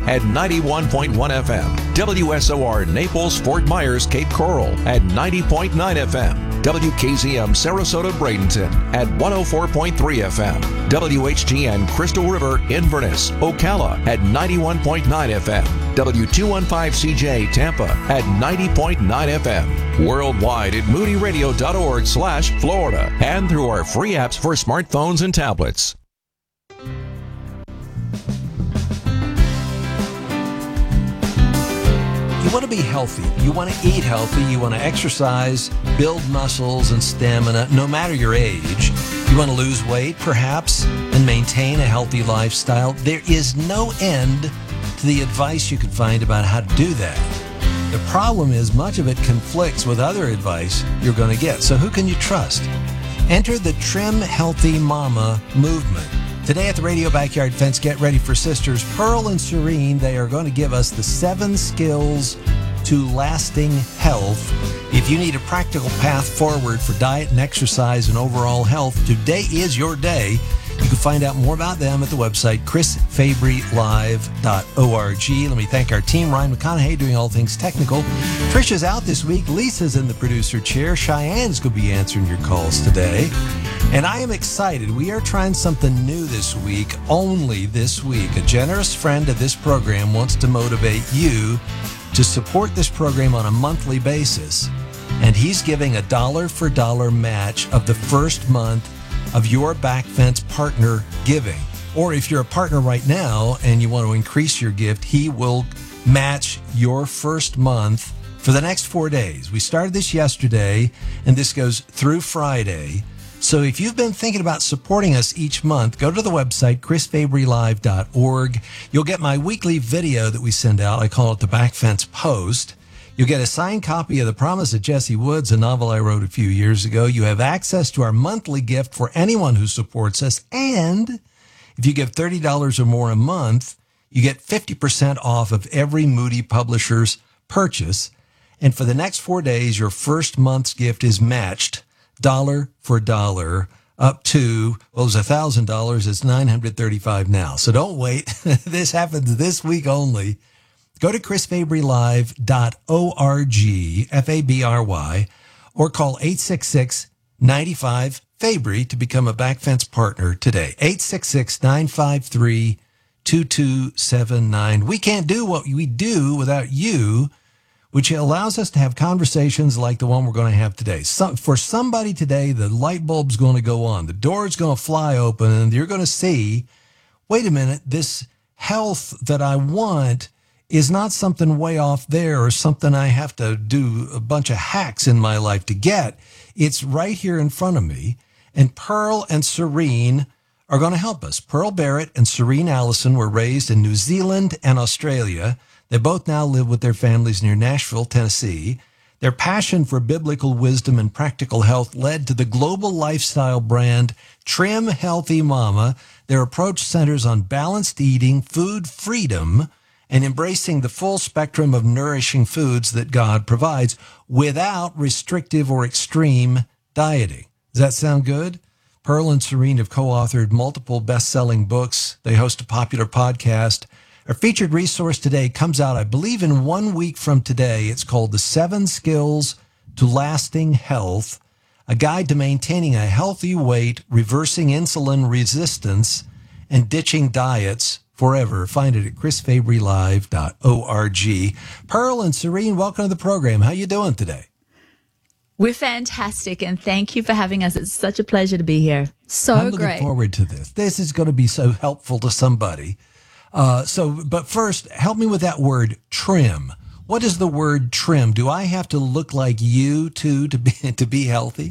at 91.1 FM, WSOR Naples, Fort Myers, Cape Coral at 90.9 FM, WKZM Sarasota, Bradenton at 104.3 FM, WHGN Crystal River, Inverness, Ocala at 91.9 FM, W215CJ Tampa at 90.9 FM, worldwide at moodyradio.org/Florida, and through our free apps for smartphones and tablets. You want to be healthy. You want to eat healthy. You want to exercise, build muscles and stamina, no matter your age. You want to lose weight, perhaps, and maintain a healthy lifestyle. There is no end to the advice you can find about how to do that. The problem is much of it conflicts with other advice you're going to get. So who can you trust? Enter the Trim Healthy Mama movement. Today at the Radio Backyard Fence, get ready for sisters Pearl and Serene. They are going to give us the 7 skills to lasting health. If you need a practical path forward for diet and exercise and overall health, today is your day. You can find out more about them at the website chrisfabrylive.org. Let me thank our team, Ryan McConaughey, doing all things technical. Trisha's out this week. Lisa's in the producer chair. Cheyenne's going to be answering your calls today. And I am excited. We are trying something new this week, only this week. A generous friend of this program wants to motivate you to support this program on a monthly basis. And he's giving a dollar-for-dollar match of the first month of your Back Fence partner giving. Or if you're a partner right now and you want to increase your gift, he will match your first month for the next 4 days. We started this yesterday, and this goes through Friday. So if you've been thinking about supporting us each month, go to the website, chrisfabrylive.org. You'll get my weekly video that we send out. I call it the Back Fence Post. You'll get a signed copy of The Promise of Jesse Woods, a novel I wrote a few years ago. You have access to our monthly gift for anyone who supports us. And if you give $30 or more a month, you get 50% off of every Moody Publishers purchase. And for the next 4 days, your first month's gift is matched dollar for dollar up to, well, it was $1,000. It's $935 now. So don't wait. This happens this week only. Go to chrisfabrylive.org, F-A-B-R-Y, or call 866-95-FABRY to become a Back Fence partner today. 866-953-2279. We can't do what we do without you, which allows us to have conversations like the one we're going to have today. For somebody today, the light bulb's going to go on. The door's going to fly open, and you're going to see, wait a minute, this health that I want is not something way off there or something I have to do a bunch of hacks in my life to get. It's right here in front of me. And Pearl and Serene are going to help us. Pearl Barrett and Serene Allison were raised in New Zealand and Australia. They both now live with their families near Nashville, Tennessee. Their passion for biblical wisdom and practical health led to the global lifestyle brand Trim Healthy Mama. Their approach centers on balanced eating, food freedom, and embracing the full spectrum of nourishing foods that God provides without restrictive or extreme dieting. Does that sound good? Pearl and Serene have co-authored multiple best-selling books. They host a popular podcast. Our featured resource today comes out, I believe, in 1 week from today. It's called The 7 Skills to Lasting Health, a guide to maintaining a healthy weight, reversing insulin resistance, and ditching diets forever. Find it at chrisfabrylive.org. Pearl and Serene, welcome to the program. How you doing today? We're fantastic, and thank you for having us. It's such a pleasure to be here. I'm looking forward to this. This is going to be so helpful to somebody. But first, help me with that word trim. What is the word trim? Do I have to look like you too to be healthy?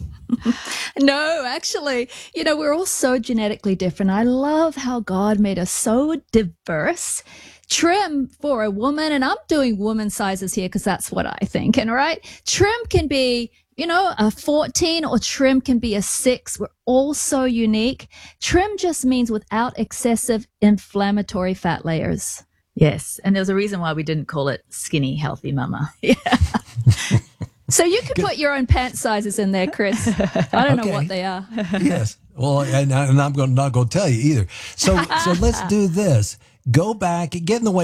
No, actually, we're all so genetically different. I love how God made us so diverse. Trim for a woman, and I'm doing woman sizes here because that's what I think. And right, trim can be, a 14, or trim can be a 6. We're all so unique. Trim just means without excessive inflammatory fat layers. Yes, and there's a reason why we didn't call it skinny healthy mama. Yeah. So you could put your own pant sizes in there, Chris. I don't know what they are. Yes. Well, and I'm not going to tell you either. So let's do this. Go back, get in the way.